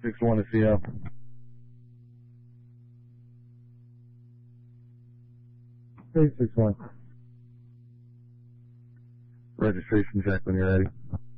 6-1 to CO. Hey, 6-1. Registration check when you're ready.